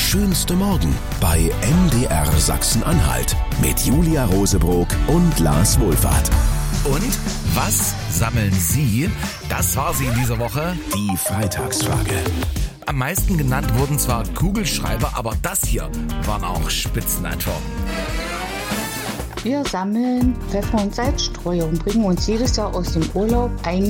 schönste Morgen bei MDR Sachsen-Anhalt mit Julia Rosebrock und Lars Wohlfahrt. Und was sammeln Sie? Das war sie in dieser Woche. Die Freitagsfrage. Am meisten genannt wurden zwar Kugelschreiber, aber das hier waren auch Spitzenantworten. Wir sammeln Pfeffer- und Salzstreuer und bringen uns jedes Jahr aus dem Urlaub ein